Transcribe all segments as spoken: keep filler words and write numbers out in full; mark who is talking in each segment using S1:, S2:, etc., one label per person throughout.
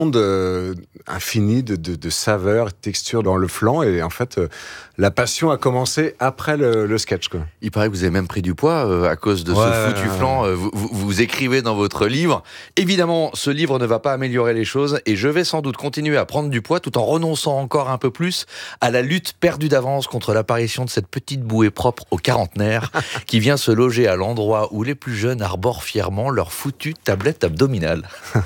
S1: monde euh, infini de, de, de saveurs, de textures dans le flan. Et en fait, euh, la passion a commencé après le, le sketch, quoi.
S2: Il paraît que vous avez même pris du poids euh, à cause de
S1: ouais,
S2: ce foutu flan. Euh, vous, vous, vous écrivez dans votre livre. Évidemment, ce livre ne va pas améliorer les choses et je vais sans doute continuer à prendre du poids tout en renonçant encore un peu plus à la lutte perdue d'avance contre l'apparition de cette petite bouée propre aux quarantenaires qui vient se loger à l'endroit où les plus jeunes arborent fièrement leur foutue tablette abdominale.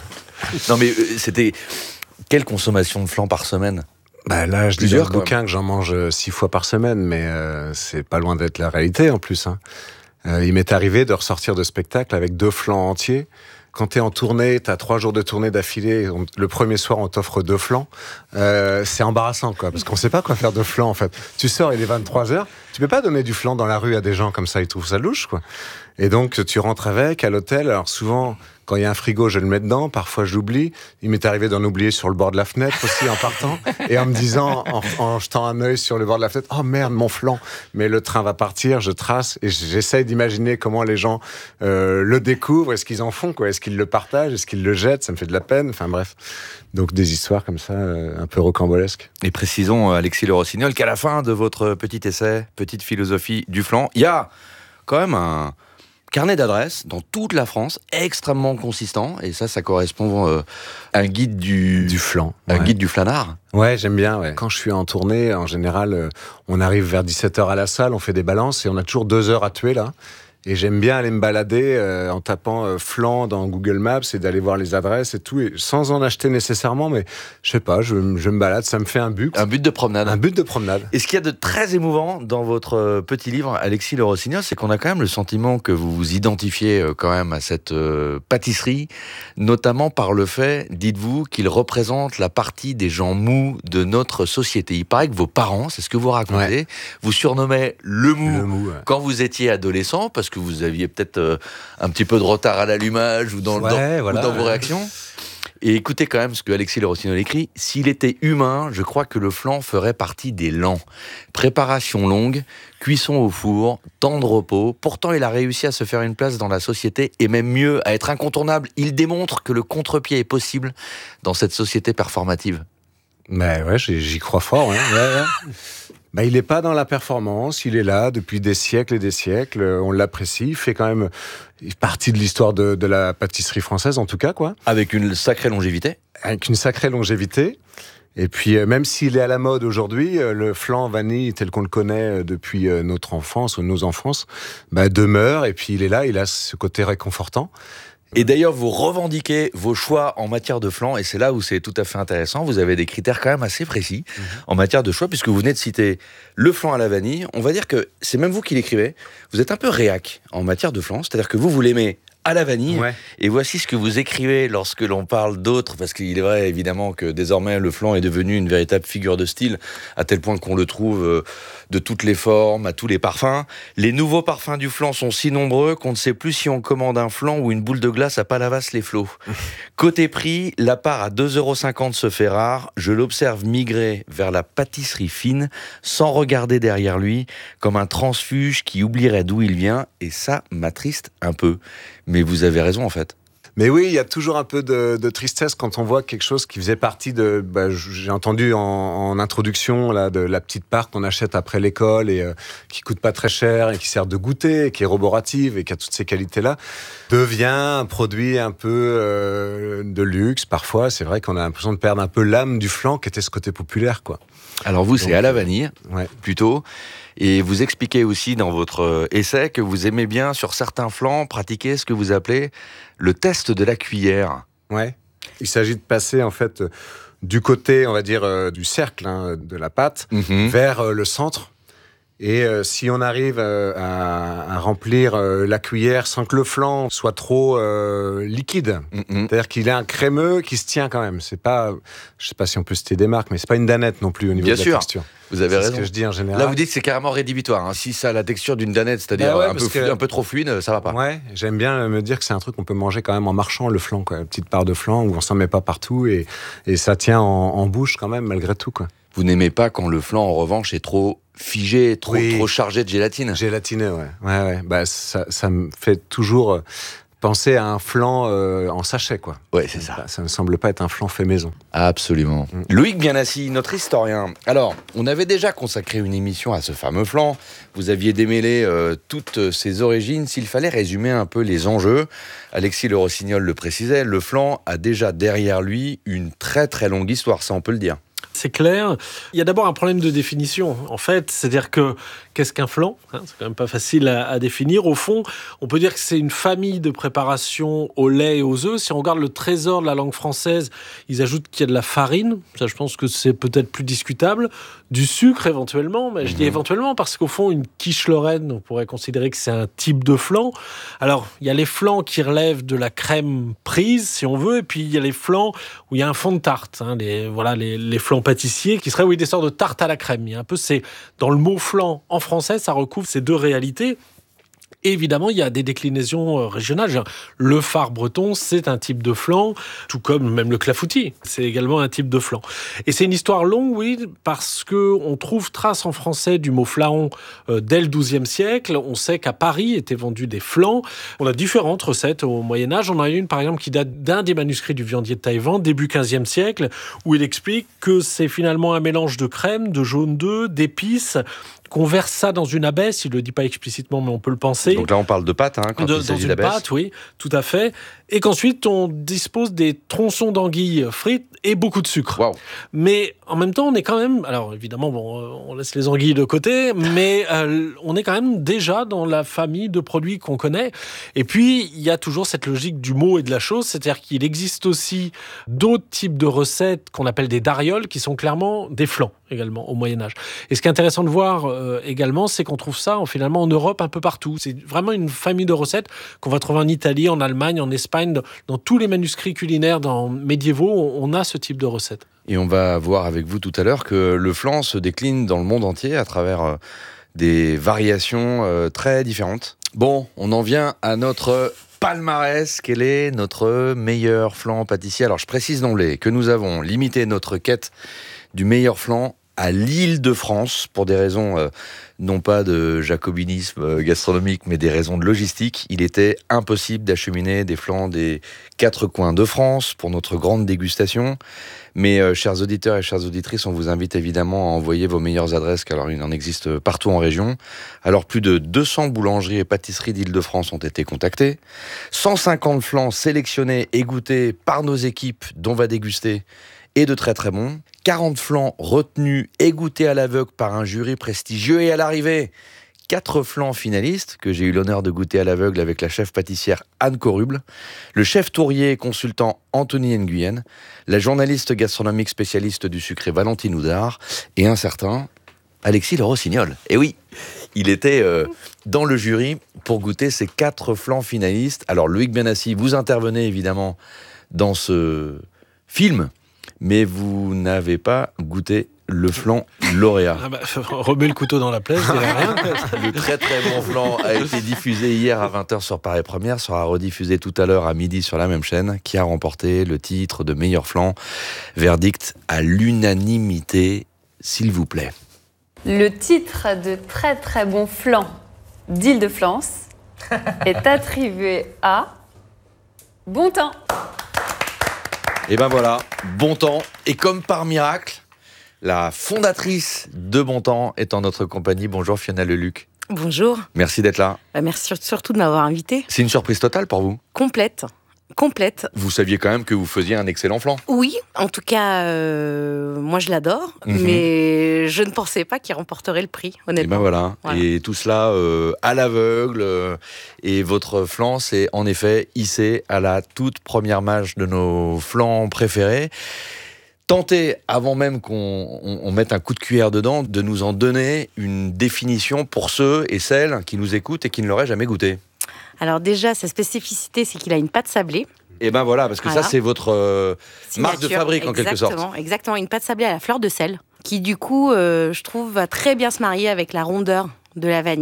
S2: Non mais euh, c'était... Quelle consommation de flan par semaine ?
S1: Bah là, je dis dans
S2: Plusieurs,
S1: le
S2: quand
S1: bouquin que j'en mange euh, six fois par semaine, mais euh, c'est pas loin d'être la réalité en plus. Hein. Euh, il m'est arrivé de ressortir de spectacle avec deux flans entiers. Quand t'es en tournée, t'as trois jours de tournée d'affilée. On, le premier soir, on t'offre deux flans. Euh, c'est embarrassant, quoi, parce qu'on sait pas quoi faire de flans, en fait. Tu sors, il est vingt-trois heures. Tu peux pas donner du flan dans la rue à des gens comme ça, ils trouvent ça louche, quoi. Et donc, tu rentres avec à l'hôtel. Alors souvent, quand il y a un frigo, je le mets dedans. Parfois, je l'oublie. Il m'est arrivé d'en oublier sur le bord de la fenêtre aussi en partant. Et en me disant, en, en jetant un œil sur le bord de la fenêtre, oh merde, mon flan. Mais le train va partir, je trace. Et j'essaye d'imaginer comment les gens euh, le découvrent. Est-ce qu'ils en font, quoi? Est-ce qu'ils le partagent? Est-ce qu'ils le jettent? Ça me fait de la peine. Enfin bref. Donc des histoires comme ça, euh, un peu rocambolesques.
S2: Et précisons, Alexis Le Rossignol, qu'à la fin de votre petit essai, petite philosophie du flan, il y a quand même un carnet d'adresses dans toute la France, extrêmement consistant, et ça, ça correspond euh, à un guide du...
S1: Du flan.
S2: Un
S1: ouais.
S2: guide du flanard.
S1: Ouais, j'aime bien, ouais. Quand je suis en tournée, en général, euh, on arrive vers dix-sept heures à la salle, on fait des balances, et on a toujours deux heures à tuer, là. Et j'aime bien aller me balader euh, en tapant euh, flan dans Google Maps et d'aller voir les adresses et tout, et sans en acheter nécessairement, mais je sais pas, je, je me balade, ça me fait un but.
S2: Un but de promenade.
S1: Un but de promenade.
S2: Et ce qu'il y a de très émouvant dans votre petit livre, Alexis Le Rossignol, c'est qu'on a quand même le sentiment que vous vous identifiez quand même à cette euh, pâtisserie, notamment par le fait, dites-vous, qu'il représente la partie des gens mous de notre société. Il paraît que vos parents, c'est ce que vous racontez, ouais. vous surnommaient le mou,
S1: le mou ouais.
S2: quand vous étiez adolescent, parce que que vous aviez peut-être euh, un petit peu de retard à l'allumage ou dans,
S1: ouais,
S2: dans,
S1: voilà.
S2: ou dans vos réactions. Et écoutez quand même ce que Alexis Le Rossignol écrit. S'il était humain, je crois que le flan ferait partie des lents. Préparation longue, cuisson au four, temps de repos. Pourtant, il a réussi à se faire une place dans la société et même mieux, à être incontournable. Il démontre que le contre-pied est possible dans cette société performative.
S1: Mais ouais, j'y crois fort. Hein. Ouais, ouais. Bah, il n'est pas dans la performance, il est là depuis des siècles et des siècles, on l'apprécie, il fait quand même partie de l'histoire de, de la pâtisserie française en tout cas, quoi.
S2: Avec une sacrée longévité.
S1: Avec une sacrée longévité. Et puis, euh, même s'il est à la mode aujourd'hui, euh, le flan vanille tel qu'on le connaît euh, depuis euh, notre enfance ou nos enfances, bah, demeure, et puis il est là, il a ce côté réconfortant.
S2: Et d'ailleurs, vous revendiquez vos choix en matière de flan, et c'est là où c'est tout à fait intéressant. Vous avez des critères quand même assez précis mmh. en matière de choix, puisque vous venez de citer le flan à la vanille. On va dire que c'est même vous qui l'écrivez. Vous êtes un peu réac en matière de flan, c'est-à-dire que vous, vous l'aimez à la vanille. Ouais. Et voici ce que vous écrivez lorsque l'on parle d'autres, parce qu'il est vrai évidemment que désormais le flan est devenu une véritable figure de style, à tel point qu'on le trouve de toutes les formes, à tous les parfums. Les nouveaux parfums du flan sont si nombreux qu'on ne sait plus si on commande un flan ou une boule de glace à Palavas-les-Flots. Côté prix, la part à deux euros cinquante se fait rare. Je l'observe migrer vers la pâtisserie fine, sans regarder derrière lui, comme un transfuge qui oublierait d'où il vient, et ça m'attriste un peu. Mais vous avez raison, en fait.
S1: Mais oui, il y a toujours un peu de, de tristesse quand on voit quelque chose qui faisait partie de... Bah, j'ai entendu en, en introduction là, de la petite part qu'on achète après l'école et euh, qui coûte pas très cher et qui sert de goûter, et qui est roborative et qui a toutes ces qualités-là, devient un produit un peu euh, de luxe. Parfois, c'est vrai qu'on a l'impression de perdre un peu l'âme du flan qui était ce côté populaire, quoi.
S2: Alors vous, Donc, c'est à la vanille,
S1: ouais.
S2: plutôt. Et vous expliquez aussi dans votre essai que vous aimez bien, sur certains flans, pratiquer ce que vous appelez le test de la cuillère.
S1: Ouais. Il s'agit de passer, en fait, du côté, on va dire, euh, du cercle hein, de la pâte mmh. vers euh, le centre. Et euh, si on arrive euh, à, à remplir euh, la cuillère sans que le flan soit trop euh, liquide, mm-hmm. c'est-à-dire qu'il ait un crémeux qui se tient quand même. C'est pas, je sais pas si on peut citer des marques, mais c'est pas une danette non plus au niveau
S2: Bien
S1: de la
S2: sûr.
S1: texture.
S2: Vous avez
S1: c'est
S2: raison.
S1: Ce que je dis en général.
S2: Là, vous dites que c'est carrément rédhibitoire. Hein. Si ça a la texture d'une danette, c'est-à-dire bah ouais, un, peu que... un peu trop fluide, ça va pas.
S1: Ouais, j'aime bien me dire que c'est un truc qu'on peut manger quand même en marchant, le flan, quoi. Une petite part de flan où on s'en met pas partout et, et ça tient en, en bouche quand même malgré tout, quoi.
S2: Vous n'aimez pas quand le flan, en revanche, est trop figé, trop, oui. trop chargé de gélatine.
S1: Gélatiné, ouais. ouais, ouais. Bah, ça, ça me fait toujours Pensez à un flan euh, en sachet, quoi.
S2: Ouais, c'est ça.
S1: Ça ne semble pas être un flan fait maison.
S2: Absolument.
S1: Mm.
S2: Loïc Bienassi, notre historien. Alors, on avait déjà consacré une émission à ce fameux flan. Vous aviez démêlé euh, toutes ses origines. S'il fallait résumer un peu les enjeux, Alexis Le Rossignol le précisait, le flan a déjà derrière lui une très très longue histoire, ça on peut le dire.
S3: C'est clair. Il y a d'abord un problème de définition, en fait. C'est-à-dire que, qu'est-ce qu'un flan ? hein, C'est quand même pas facile à, à définir. Au fond, on peut dire que c'est une famille de préparation au lait et aux œufs. Si on regarde le trésor de la langue française, ils ajoutent qu'il y a de la farine. Ça, je pense que c'est peut-être plus discutable. Du sucre, éventuellement. Mais je
S2: Mmh.
S3: dis éventuellement parce qu'au fond, une quiche lorraine, on pourrait considérer que c'est un type de flan. Alors, il y a les flans qui relèvent de la crème prise, si on veut. Et puis, il y a les flans où il y a un fond de tarte. Hein, les, voilà, les, les flans pâtissiers, qui seraient oui, des sortes de tarte à la crème. Il y a un peu, c'est dans le mot flan en français, ça recouvre ces deux réalités. Et évidemment, il y a des déclinaisons euh, régionales. Genre, le phare breton, c'est un type de flan, tout comme même le clafoutis, c'est également un type de flan. Et c'est une histoire longue, oui, parce que on trouve trace en français du mot flaon euh, dès le douzième siècle. On sait qu'à Paris étaient vendus des flans. On a différentes recettes au Moyen-Âge. On en a une, par exemple, qui date d'un des manuscrits du viandier de Taïwan, début quinzième siècle, où il explique que c'est finalement un mélange de crème, de jaune d'œuf, d'épices, qu'on verse ça dans une abaisse. Il ne le dit pas explicitement, mais on peut le penser.
S2: Donc là, on parle de pâte, hein, quand
S3: De-
S2: il
S3: dans
S2: s'agit
S3: une
S2: d'abaisse.
S3: pâte, oui, tout à fait. Et qu'ensuite, on dispose des tronçons d'anguilles frites et beaucoup de sucre.
S2: Waouh.
S3: Mais en même temps, on est quand même... Alors évidemment, bon, euh, on laisse les anguilles de côté, mais euh, on est quand même déjà dans la famille de produits qu'on connaît. Et puis, il y a toujours cette logique du mot et de la chose, c'est-à-dire qu'il existe aussi d'autres types de recettes qu'on appelle des darioles, qui sont clairement des flans également au Moyen-Âge. Et ce qui est intéressant de voir euh, également, c'est qu'on trouve ça en, finalement en Europe un peu partout. C'est vraiment une famille de recettes qu'on va trouver en Italie, en Allemagne, en Espagne, dans, dans tous les manuscrits culinaires dans médiévaux, on, on a ce type de recettes.
S2: Et on va voir avec vous tout à l'heure que le flan se décline dans le monde entier à travers euh, des variations euh, très différentes. Bon, on en vient à notre palmarès. Quel est notre meilleur flan pâtissier ? Alors, je précise d'emblée que nous avons limité notre quête du meilleur flan à l'Île-de-France pour des raisons euh, non pas de jacobinisme euh, gastronomique, mais des raisons de logistique. Il était impossible d'acheminer des flans des quatre coins de France pour notre grande dégustation. Mais euh, chers auditeurs et chères auditrices, on vous invite évidemment à envoyer vos meilleures adresses, car il en existe partout en région. Alors plus de deux cents boulangeries et pâtisseries d'Île-de-France ont été contactées. cent cinquante flans sélectionnés et goûtés par nos équipes, dont va déguster, et de très très bons. quarante flans retenus et goûtés à l'aveugle par un jury prestigieux. Et à l'arrivée, quatre flans finalistes que j'ai eu l'honneur de goûter à l'aveugle avec la chef pâtissière Anne Coruble, le chef tourrier et consultant Anthony Nguyen, la journaliste gastronomique spécialiste du sucré Valentine Houdard et un certain Alexis Le Rossignol. Et oui, il était euh, dans le jury pour goûter ces quatre flans finalistes. Alors Loïc Bienassi, vous intervenez évidemment dans ce film, mais vous n'avez pas goûté le flan lauréat.
S3: Ah bah, remets le couteau dans la plaie, je dirais rien.
S2: Le très très bon flan a été diffusé hier à vingt heures sur Paris Première, sera rediffusé tout à l'heure à midi sur la même chaîne, qui a remporté le titre de meilleur flan. Verdict à l'unanimité, s'il vous plaît.
S4: Le titre de très très bon flan d'Île-de-France est attribué à Bontemps.
S2: Et ben voilà, Bontemps. Et comme par miracle, la fondatrice de Bontemps est en notre compagnie. Bonjour Fiona Leluc.
S5: Bonjour.
S2: Merci d'être là.
S5: Bah, merci surtout de m'avoir invité.
S2: C'est une surprise totale pour vous.
S5: Complète. Complète.
S2: Vous saviez quand même que vous faisiez un excellent flan.
S5: Oui, en tout cas, euh, moi je l'adore,
S2: Mhm.
S5: mais je ne pensais pas qu'il remporterait le prix,
S2: Et
S5: honnêtement.
S2: ben voilà.
S5: Voilà.
S2: Et tout cela euh, à l'aveugle. euh, et votre flan, c'est en effet hissé à la toute première marche de nos flans préférés. Tentez, avant même qu'on on, on mette un coup de cuillère dedans, de nous en donner une définition pour ceux et celles qui nous écoutent et qui ne l'auraient jamais goûté.
S5: Alors déjà, sa spécificité, c'est qu'il a une pâte sablée.
S2: Et ben voilà, parce que
S5: Voilà.
S2: ça, c'est votre euh, marque de
S5: Signature.
S2: fabrique en quelque sorte.
S5: Exactement, exactement, une pâte sablée à la fleur de sel, qui du coup, euh, je trouve, va très bien se marier avec la rondeur de la vanille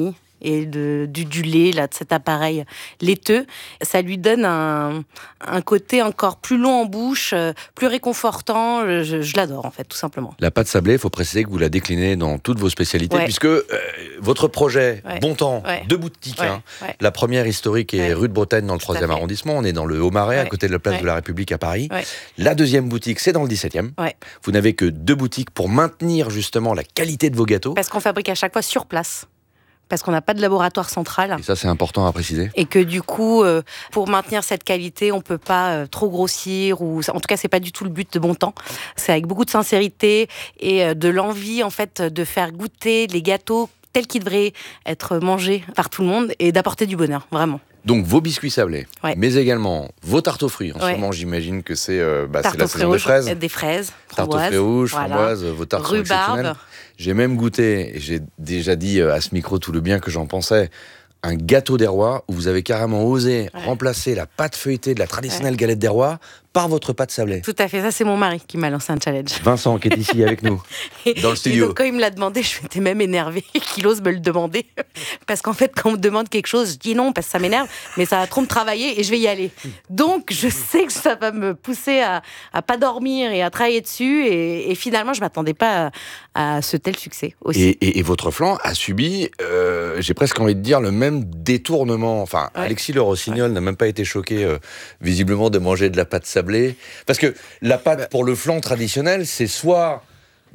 S5: et de, du, du lait, là, de cet appareil laiteux. Ça lui donne un, un côté encore plus long en bouche, plus réconfortant. Je, je l'adore, en fait, tout simplement.
S2: La pâte sablée, il faut préciser que vous la déclinez dans toutes vos spécialités,
S5: ouais.
S2: puisque euh, votre projet,
S5: ouais.
S2: Bon Temps,
S5: ouais.
S2: deux boutiques.
S5: Ouais.
S2: Hein.
S5: Ouais.
S2: La première historique est
S5: ouais.
S2: rue de Bretagne, dans le troisième arrondissement. On est dans le Haut-Marais, ouais. à côté de la place ouais. de la République à Paris. Ouais. La deuxième boutique, c'est dans le dix-septième.
S5: Ouais.
S2: Vous n'avez que deux boutiques pour maintenir justement la qualité de vos gâteaux.
S5: Parce qu'on fabrique à chaque fois sur place. Parce qu'on n'a pas de laboratoire central.
S2: Et ça, c'est important à préciser.
S5: Et que du coup, euh, pour maintenir cette qualité, on ne peut pas euh, trop grossir. Ou... En tout cas, ce n'est pas du tout le but de Bon Temps. C'est avec beaucoup de sincérité et euh, de l'envie, en fait, de faire goûter les gâteaux tels qu'ils devraient être mangés par tout le monde et d'apporter du bonheur, vraiment.
S2: Donc vos biscuits sablés, ouais. mais également vos tartes aux fruits. En
S5: ouais.
S2: ce moment, j'imagine que c'est euh, bah,
S5: la
S2: saison des fraises.
S5: Des fraises,
S2: tartes aux fruits rouges, voilà. framboises, vos tartes sont exceptionnelles. J'ai même goûté, et j'ai déjà dit à ce micro tout le bien que j'en pensais, un gâteau des rois où vous avez carrément osé ouais. remplacer la pâte feuilletée de la traditionnelle ouais. galette des rois par votre pâte sablée.
S5: Tout à fait, ça c'est mon mari qui m'a lancé un challenge.
S2: Vincent qui est ici avec nous,
S5: et,
S2: dans le studio.
S5: Et donc quand il me l'a demandé, je m'étais même énervée qu'il ose me le demander. Parce qu'en fait, quand on me demande quelque chose, je dis non parce que ça m'énerve, mais ça va trop me travailler et je vais y aller. Donc je sais que ça va me pousser à, à pas dormir et à travailler dessus. Et, et finalement, je m'attendais pas à, à ce tel succès aussi.
S2: Et, et, et votre flan a subi, euh, j'ai presque envie de dire, le même détournement. Enfin, ouais. Alexis Le Rossignol ouais. n'a même pas été choqué, euh, visiblement, de manger de la pâte sablée. Parce que la pâte pour le flan traditionnel, c'est soit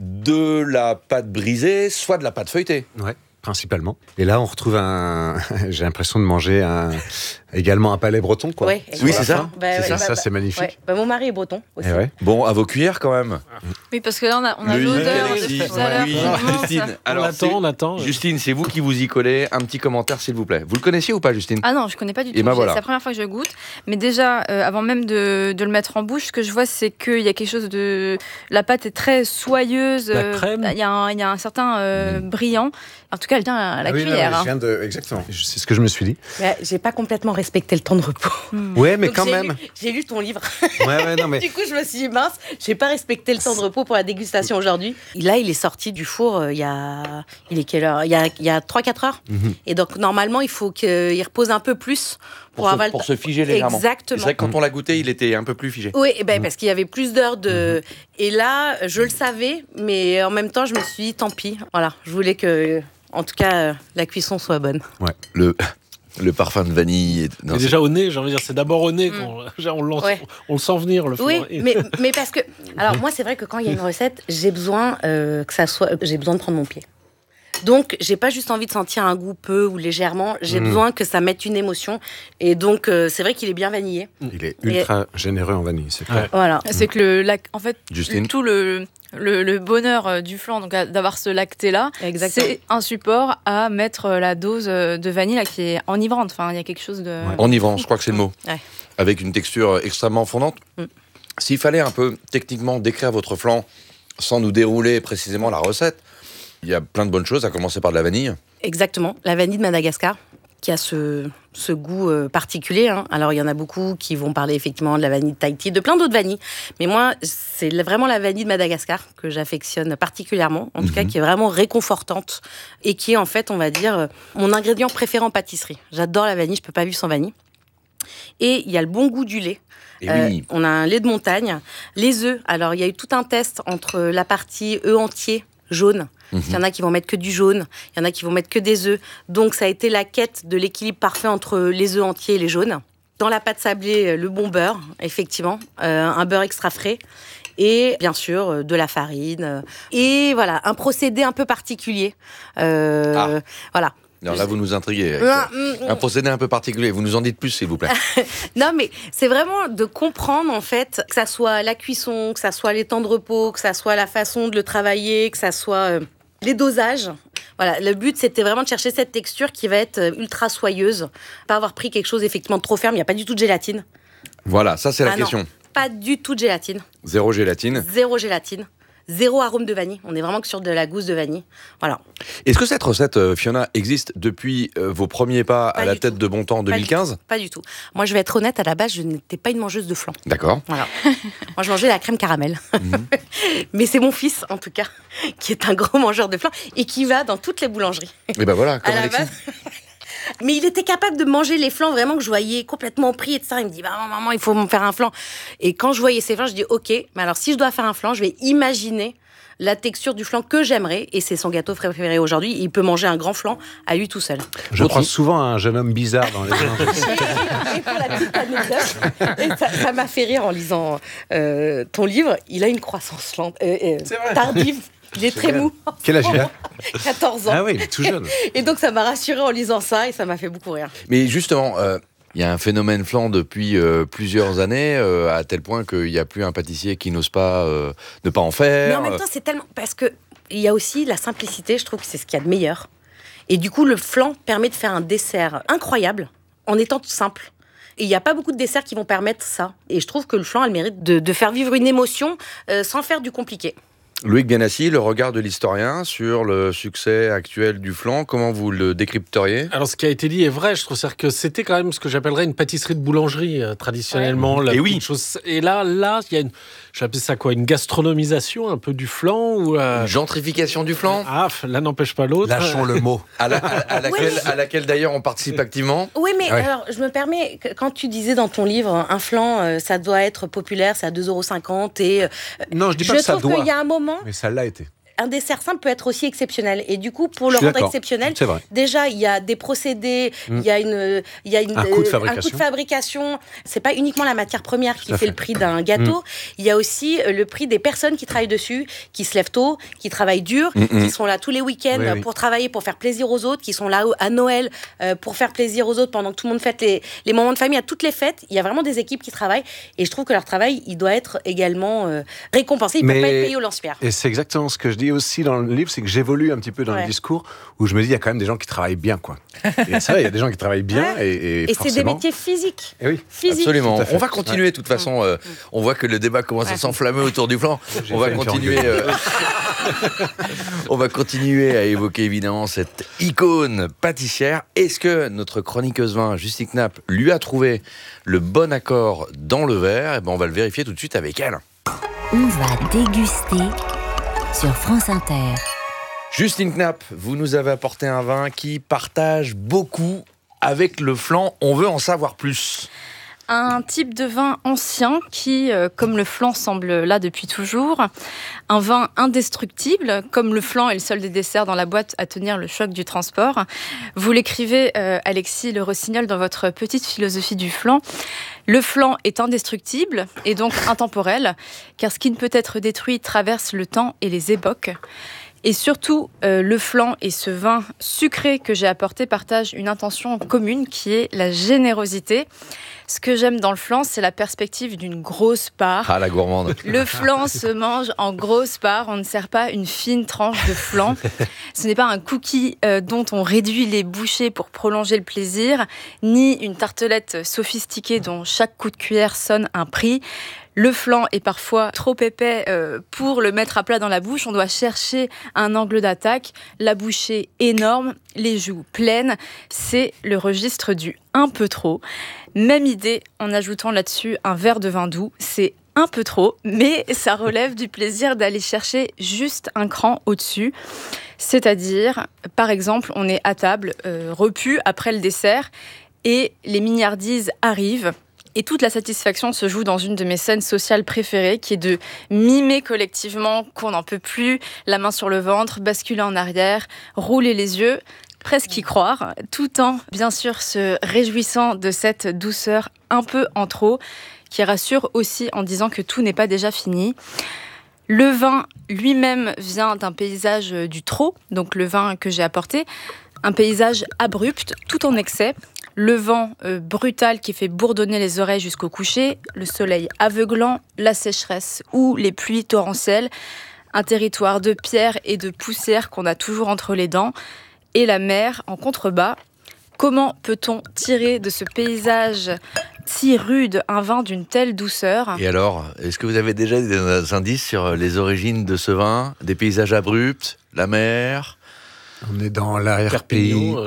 S2: de la pâte brisée, soit de la pâte feuilletée.
S1: Ouais, principalement. Et là, on retrouve un... J'ai l'impression de manger un... également un palais breton, quoi.
S5: Ouais,
S2: oui, c'est ça.
S5: Bah,
S1: c'est
S5: ouais,
S1: ça,
S5: bah,
S1: ça c'est magnifique.
S5: Ouais. Bah, mon mari est breton aussi.
S1: Ouais.
S2: Bon, à vos cuillères quand même.
S6: Oui, parce que là, on a, on a l'odeur depuis tout à l'heure.
S2: Oui, Justine.
S3: Alors, on attend, on attend.
S2: Justine, c'est vous qui vous y collez. Un petit commentaire, s'il vous plaît. Vous le connaissiez ou pas, Justine ?
S6: Ah non, je connais pas du tout.
S2: Et ben voilà.
S6: C'est la première fois que je goûte. Mais déjà, euh, avant même de, de le mettre en bouche, ce que je vois, c'est qu'il y a quelque chose de... La pâte est très soyeuse.
S3: La crème.
S6: Il y a un, il y a un certain euh, mmh. brillant. En tout cas, elle vient à la
S1: ah oui,
S6: cuillère.
S1: Non,
S6: hein.
S1: je viens de... Exactement. C'est ce que je me suis dit.
S5: Mais j'ai pas complètement respecté le temps de repos.
S1: Mmh. Ouais, mais
S5: donc
S1: quand
S5: j'ai
S1: même.
S5: Lu, j'ai lu ton livre.
S1: Ouais, ouais, non, mais...
S5: Du coup, je me suis dit, mince, j'ai pas respecté le temps de repos pour la dégustation aujourd'hui. Là, il est sorti du four euh, il y a... Il est quelle heure ? Il y a, il y a trois quatre heures. Mm-hmm. Et donc, normalement, il faut qu'il repose un peu plus pour,
S2: pour,
S5: avoir...
S2: se, pour se figer légèrement.
S5: Exactement.
S2: C'est vrai que quand on l'a goûté, il était un peu plus figé.
S5: Oui, ben, mm-hmm. parce qu'il y avait plus d'heures de... Mm-hmm. Et là, je le savais, mais en même temps, je me suis dit, tant pis. Voilà, je voulais que, en tout cas, la cuisson soit bonne.
S2: Ouais, le... Le parfum de vanille. Est...
S3: Non, c'est déjà au nez, j'ai envie de dire, c'est d'abord au nez qu'on mmh. on, lance, ouais. on le sent venir le flan.
S5: Oui, mais, mais parce que, alors moi c'est vrai que quand il y a une recette, j'ai besoin euh, que ça soit, j'ai besoin de prendre mon pied. Donc j'ai pas juste envie de sentir un goût peu ou légèrement, j'ai mmh. besoin que ça mette une émotion. Et donc euh, c'est vrai qu'il est bien vanillé.
S1: Il est ultra et... généreux en vanille, c'est clair.
S5: Ouais. Voilà.
S6: Mmh. C'est que le, la, en fait,
S2: Justine.
S6: tout le Le, le bonheur du flan, donc d'avoir ce lacté-là, c'est un support à mettre la dose de vanille là, qui est enivrante. Enfin, il y a quelque chose de...
S2: Ouais. Enivrant, je crois que c'est le mot.
S5: Ouais.
S2: Avec une texture extrêmement fondante. Mm. S'il fallait un peu techniquement décrire votre flan sans nous dérouler précisément la recette, il y a plein de bonnes choses, à commencer par de la vanille.
S5: Exactement, la vanille de Madagascar, qui a ce, ce goût euh, particulier. Hein. Alors, il y en a beaucoup qui vont parler effectivement de la vanille de Tahiti, de plein d'autres vanilles. Mais moi, c'est vraiment la vanille de Madagascar que j'affectionne particulièrement, en mm-hmm. tout cas, qui est vraiment réconfortante et qui est, en fait, on va dire, mon ingrédient préféré en pâtisserie. J'adore la vanille, je ne peux pas vivre sans vanille. Et il y a le bon goût du lait.
S2: Et oui.
S5: euh, on a un lait de montagne. Les œufs, alors, il y a eu tout un test entre la partie œufs entiers, jaune. Mmh. Il y en a qui vont mettre que du jaune, il y en a qui vont mettre que des œufs. Donc, ça a été la quête de l'équilibre parfait entre les œufs entiers et les jaunes. Dans la pâte sablée, le bon beurre, effectivement, euh, un beurre extra frais. Et bien sûr, de la farine. Et voilà, un procédé un peu particulier. Euh, ah. Voilà.
S2: Alors là, vous nous intriguez. Avec un procédé un peu particulier. Vous nous en dites plus, s'il vous plaît.
S5: Non, mais c'est vraiment de comprendre, en fait, que ça soit la cuisson, que ça soit les temps de repos, que ça soit la façon de le travailler, que ça soit euh, les dosages. Voilà, le but, c'était vraiment de chercher cette texture qui va être ultra soyeuse. Pas avoir pris quelque chose, effectivement, de trop ferme. Il n'y a pas du tout de gélatine.
S2: Voilà, ça, c'est la
S5: ah
S2: question.
S5: Non, pas du tout de gélatine.
S2: Zéro gélatine.
S5: Zéro gélatine. Zéro arôme de vanille. On est vraiment que sur de la gousse de vanille. Voilà.
S2: Est-ce que cette recette, euh, Fiona, existe depuis euh, vos premiers pas, pas à la tête tout. de Bon Temps en deux mille quinze ?
S5: Pas du tout. Moi, je vais être honnête, à la base, je n'étais pas une mangeuse de flan.
S2: D'accord.
S5: Voilà. Moi, je mangeais la crème caramel. Mm-hmm. Mais c'est mon fils, en tout cas, qui est un gros mangeur de flan et qui va dans toutes les boulangeries.
S2: Et ben voilà, comme
S5: à
S2: Alexis.
S5: La base... Mais il était capable de manger les flancs vraiment que je voyais complètement pris et tout ça. Il me dit, bah, maman, il faut me faire un flan. Et quand je voyais ces flancs, je dis, ok, mais alors si je dois faire un flan, je vais imaginer la texture du flan que j'aimerais, et c'est son gâteau préféré aujourd'hui. Il peut manger un grand flan à lui tout seul.
S1: Je crois souvent à un jeune homme bizarre dans les
S5: Et pour la petite anecdote, et ça, ça m'a fait rire en lisant euh, ton livre. Il a une croissance lente, euh, euh, tardive. Il est très mou.
S1: Quel âge il a ?
S5: quatorze ans.
S1: Ah oui, il est tout jeune.
S5: Et donc ça m'a rassurée en lisant ça, et ça m'a fait beaucoup rire.
S2: Mais justement, euh, il y a un phénomène flan depuis euh, plusieurs années, euh, à tel point qu'il n'y a plus un pâtissier qui n'ose pas euh, ne pas en faire.
S5: Mais en même temps, c'est tellement... Parce qu'il y a aussi la simplicité, je trouve que c'est ce qu'il y a de meilleur. Et du coup, le flan permet de faire un dessert incroyable, en étant tout simple. Et il n'y a pas beaucoup de desserts qui vont permettre ça. Et je trouve que le flan a le mérite de, de faire vivre une émotion euh, sans faire du compliqué.
S2: Loïc Bianassi, le regard de l'historien sur le succès actuel du flan, comment vous le décrypteriez ?
S3: Alors, ce qui a été dit est vrai, je trouve. C'est-à-dire que c'était quand même ce que j'appellerais une pâtisserie de boulangerie, euh, traditionnellement.
S2: Ouais.
S3: La
S2: Et oui.
S3: chose... Et là, là, il y a une... J'appelle ça quoi ? Une gastronomisation un peu du flan ou euh...
S2: Une gentrification du flan ?
S3: Ah, l'un n'empêche pas l'autre.
S1: Lâchons le mot.
S2: À, la, à, à laquelle,
S5: Oui.
S2: à laquelle d'ailleurs on participe activement.
S5: Oui, mais
S1: Ouais.
S5: alors, je me permets, que- quand tu disais dans ton livre, un flan, euh, ça doit être populaire, c'est à deux euros cinquante. Et euh,
S1: Non, je dis
S5: je
S1: pas que ça
S5: trouve
S1: doit.
S5: qu'il y a un moment,
S1: Mais ça l'a été.
S5: un dessert simple peut être aussi exceptionnel. Et du coup, pour
S1: Je
S5: le
S1: suis
S5: rendre
S1: d'accord.
S5: exceptionnel,
S1: C'est vrai.
S5: déjà, il y a des procédés, il
S1: Mm.
S5: y a une, il y a une,
S1: Un coût de
S5: euh,
S1: fabrication.
S5: un coût de fabrication. C'est pas uniquement la matière première qui
S1: Tout à
S5: fait
S1: fait.
S5: le prix d'un gâteau. Il y a aussi euh, le prix des personnes qui travaillent dessus, qui se lèvent tôt, qui travaillent dur,
S2: Mm, mm.
S5: qui sont là tous les week-ends
S1: Oui,
S5: euh,
S1: oui.
S5: pour travailler, pour faire plaisir aux autres, qui sont là au- à Noël euh, pour faire plaisir aux autres pendant que tout le monde fête les, les moments de famille. À toutes les fêtes, il y a vraiment des équipes qui travaillent. Et je trouve que leur travail, il doit être également euh, récompensé. Ils ne
S1: Mais-
S5: peuvent pas être payés au lance-pierre.
S1: Et c'est exactement ce que je dis aussi dans le livre, c'est que j'évolue un petit peu dans
S5: Ouais.
S1: le discours, où je me dis, il y a quand même des gens qui travaillent bien, quoi. Et c'est vrai, il y a des gens qui travaillent bien,
S5: Ouais.
S1: et, et,
S5: Et c'est des
S1: forcément...
S5: métiers physiques.
S1: Eh oui.
S5: Physiques.
S2: Absolument.
S1: Tout à fait.
S2: On va continuer de toute façon. euh, on voit que le débat commence à
S5: Ouais.
S2: s'enflammer autour du flan.
S1: J'ai
S2: On va
S1: fait une
S2: continuer.
S1: curieux.
S2: euh, on va continuer à évoquer évidemment cette icône pâtissière. Est-ce que notre chroniqueuse vin, Justine Knapp, lui a trouvé le bon accord dans le verre ? Eh ben, on va le vérifier tout de suite avec elle.
S7: On va déguster sur France Inter.
S2: Justine Knapp, vous nous avez apporté un vin qui partage beaucoup avec le flan. On veut en savoir plus.
S6: Un type de vin ancien qui, euh, comme le flan, semble là depuis toujours. Un vin indestructible, comme le flan est le seul des desserts dans la boîte à tenir le choc du transport. Vous l'écrivez, euh, Alexis Le Rossignol, dans votre petite philosophie du flan. Le flan est indestructible et donc intemporel, car ce qui ne peut être détruit traverse le temps et les époques. Et surtout, euh, le flan et ce vin sucré que j'ai apporté partagent une intention commune qui est la générosité. Ce que j'aime dans le flan, c'est la perspective d'une grosse part.
S2: Ah, la gourmande.
S6: Le flan se mange en grosse part. On ne sert pas une fine tranche de flan. Ce n'est pas un cookie euh, dont on réduit les bouchées pour prolonger le plaisir, ni une tartelette sophistiquée dont chaque coup de cuillère sonne un prix. Le flan est parfois trop épais euh, pour le mettre à plat dans la bouche. On doit chercher un angle d'attaque. La bouchée énorme, les joues pleines. C'est le registre du un peu trop. Même idée en ajoutant là-dessus un verre de vin doux. C'est un peu trop, mais ça relève du plaisir d'aller chercher juste un cran au-dessus. C'est-à-dire, par exemple, on est à table, euh, repu après le dessert, et les mignardises arrivent. Et toute la satisfaction se joue dans une de mes scènes sociales préférées, qui est de mimer collectivement qu'on n'en peut plus, la main sur le ventre, basculer en arrière, rouler les yeux, presque y croire, tout en, bien sûr, se réjouissant de cette douceur un peu en trop, qui rassure aussi en disant que tout n'est pas déjà fini. Le vin lui-même vient d'un paysage du trot, donc le vin que j'ai apporté, un paysage abrupt, tout en excès. Le vent euh, brutal qui fait bourdonner les oreilles jusqu'au coucher, le soleil aveuglant, la sécheresse ou les pluies torrentielles, un territoire de pierre et de poussière qu'on a toujours entre les dents, et la mer en contrebas. Comment peut-on tirer de ce paysage si rude un vin d'une telle douceur ?
S2: Et alors, est-ce que vous avez déjà des indices sur les origines de ce vin ? Des paysages abrupts, la mer ?
S1: On est dans l'arrière-pays.
S3: Perpignan, euh,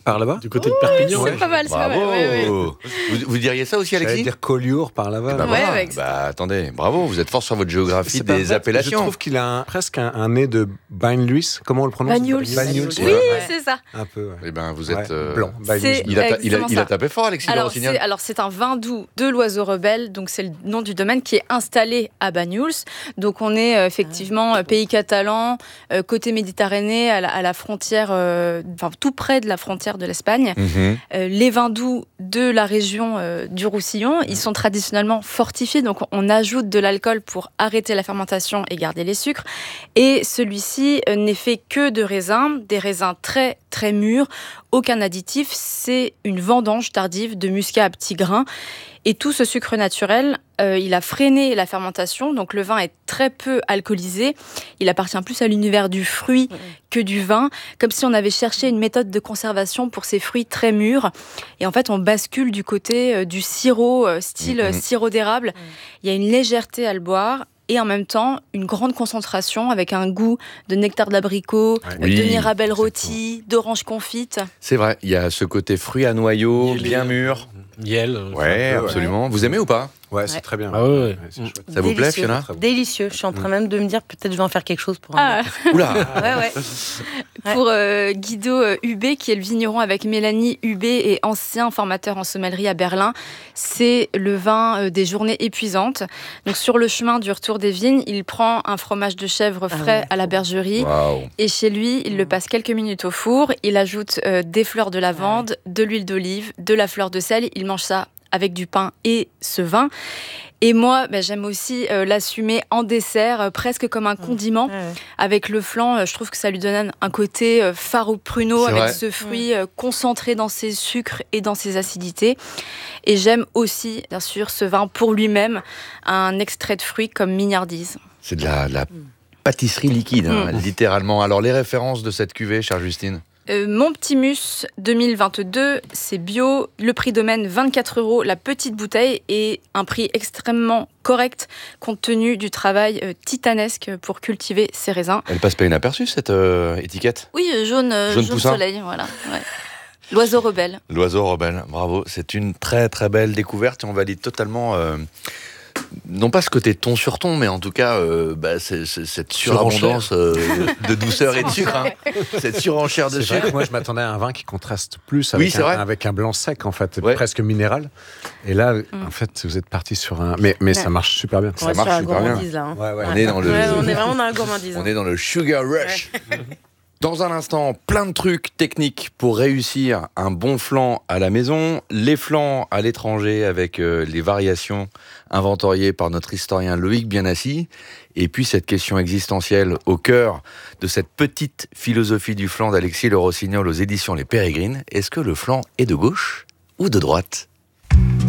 S1: par là-bas.
S3: Du côté de Perpignan.
S6: C'est pas mal, c'est pas mal.
S2: Bravo.
S6: ouais, ouais.
S2: Vous, vous diriez ça aussi,
S1: J'allais
S2: Alexis?
S1: dire Collioure par là-bas.
S2: Eh ben
S6: Ouais,
S2: voilà.
S6: avec-
S2: Bah attendez, bravo, vous êtes fort sur votre géographie
S1: C'est pas
S2: des
S1: vrai.
S2: appellations.
S1: Je trouve qu'il a un- presque un, un nez de Banyuls. Comment on le prononce?
S6: Banyuls.
S1: Banyuls.
S6: Oui,
S1: ouais.
S6: c'est ça.
S1: Un peu. Ouais.
S2: Eh ben vous
S1: Ouais,
S2: êtes euh,
S1: blanc. Banyuls.
S6: c'est-
S2: Il a, ta- il, a,
S6: Exactement
S2: il a
S6: ça.
S2: tapé fort, Alexis de
S6: Alors
S2: Rossignol.
S6: c'est, alors c'est un vin doux de l'Oiseau Rebelle, donc c'est le nom du domaine qui est installé à Banyuls. Donc on est euh, effectivement euh, pays catalan, euh, côté Méditerranée, à la, à la frontière, euh, enfin tout près de la frontière de l'Espagne.
S2: Mhm.
S6: Euh, les vins doux de la région euh, du Roussillon, ils sont traditionnellement fortifiés, donc on ajoute de l'alcool pour arrêter la fermentation et garder les sucres. Et celui-ci euh, n'est fait que de raisins, des raisins très très mûrs, aucun additif, c'est une vendange tardive de muscat à petits grains. Et tout ce sucre naturel, euh, il a freiné la fermentation, donc le vin est très peu alcoolisé. Il appartient plus à l'univers du fruit que du vin, comme si on avait cherché une méthode de conservation pour ces fruits très mûrs. Et en fait, on bascule du côté euh, du sirop, euh, style
S2: Mhm.
S6: euh, sirop d'érable. Il y a une légèreté à le boire. Et en même temps, une grande concentration avec un goût de nectar d'abricot,
S1: Ouais.
S6: euh,
S2: Oui,
S6: de mirabelle
S1: exactement.
S6: rôtie, d'orange confite.
S2: C'est vrai, il y a ce côté fruit à noyau,
S3: Miel.
S2: bien mûr.
S3: Miel. euh,
S2: Ouais,
S1: un peu, ouais.
S2: absolument. Vous aimez ou pas?
S1: Ouais, c'est
S5: Ouais.
S1: très bien.
S3: Ah ouais, ouais.
S1: c'est
S3: Mm.
S1: chouette.
S2: Ça vous plaît,
S5: Délicieux.
S2: Fiona?
S5: Délicieux. Je suis en train même de me dire peut-être je vais en faire quelque chose pour un.
S6: Ah,
S2: Oula.
S5: Ouais, ouais. Ouais.
S6: pour euh, Guido euh, Hubé, qui est le vigneron avec Mélanie Hubé et ancien formateur en sommellerie à Berlin, c'est le vin euh, des journées épuisantes. Donc sur le chemin du retour des vignes, il prend un fromage de chèvre
S5: Ah
S6: frais
S5: ouais.
S6: à la bergerie.
S2: Waouh.
S6: Et chez lui, il le passe quelques minutes au four. Il ajoute euh, des fleurs de lavande, de l'huile d'olive, de la fleur de sel. Il mange ça avec du pain et ce vin. Et moi, ben, j'aime aussi euh, l'assumer en dessert, euh, presque comme un condiment.
S5: Ouais, ouais.
S6: Avec le flan, euh, je trouve que ça lui donne un côté euh, faro pruneau,
S2: C'est
S6: avec
S2: vrai.
S6: ce fruit euh, concentré dans ses sucres et dans ses acidités. Et j'aime aussi, bien sûr, ce vin pour lui-même, un extrait de fruits comme mignardise.
S2: C'est de la, de la pâtisserie liquide, hein, littéralement. Alors les références de cette cuvée, chère Justine?
S6: Euh, Montptimus deux mille vingt-deux, c'est bio, le prix domaine vingt-quatre euros la petite bouteille et un prix extrêmement correct compte tenu du travail euh, titanesque pour cultiver ces raisins.
S2: Elle passe pas inaperçue, cette euh, étiquette?
S6: Oui, euh, jaune, euh,
S2: Jaune
S6: jaune
S2: poussin.
S6: soleil, voilà. Ouais. L'oiseau rebelle.
S2: L'oiseau rebelle, bravo. C'est une très très belle découverte et on valide totalement, euh, non pas ce côté ton sur ton, mais en tout cas euh, bah, c'est, c'est, cette surabondance euh, de douceur et de sucre. Hein. Cette surenchère de
S1: C'est vrai
S2: sucre.
S1: que moi, je m'attendais à un vin qui contraste plus
S2: Oui,
S1: avec,
S2: c'est
S1: un,
S2: vrai.
S1: avec un blanc sec, en fait,
S2: Ouais.
S1: presque minéral. Et là, en fait, vous êtes parti sur un. Mais, mais ça marche super bien.
S5: On va
S2: marche
S5: sur la
S2: super bien.
S5: gourmandise là. hein.
S1: Ouais, ouais.
S2: On est dans le-
S5: Ouais, on est vraiment dans la gourmandise.
S2: On
S5: hein.
S2: est dans le sugar rush. Dans un instant, plein de trucs techniques pour réussir un bon flan à la maison, les flans à l'étranger avec euh, les variations inventoriées par notre historien Loïc Bienassi, et puis cette question existentielle au cœur de cette petite philosophie du flan d'Alexis Le Rossignol aux éditions Les Pérégrines. Est-ce que le flan est de gauche ou de droite ?